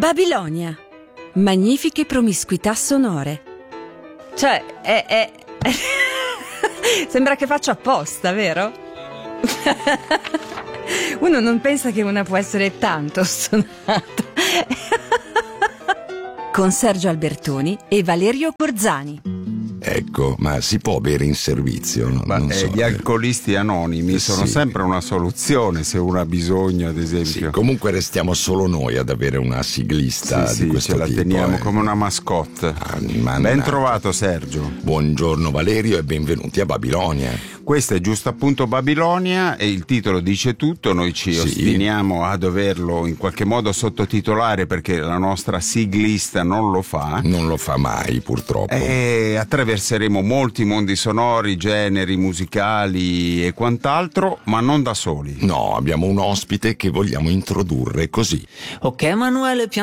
Babilonia. Magnifiche promiscuità sonore. Cioè, sembra che faccio apposta, vero? Uno non pensa che una può essere tanto stonata. Con Sergio Albertoni e Valerio Corzani. Ecco, ma si può bere in servizio? No? Non so. Gli alcolisti anonimi sono sempre una soluzione se uno ha bisogno, ad esempio. Sì, comunque restiamo solo noi ad avere una siglista di questo ce la tipo. Teniamo come una mascotte. Ben trovato, Sergio. Buongiorno Valerio e benvenuti a Babilonia. Questa è giusto appunto Babilonia e il titolo dice tutto. Noi ci ostiniamo a doverlo in qualche modo sottotitolare perché la nostra siglista non lo fa. Non lo fa mai, purtroppo. E attraverseremo molti mondi sonori, generi musicali e quant'altro, ma non da soli. No, abbiamo un ospite che vogliamo introdurre così. Ok, Emanuele, piano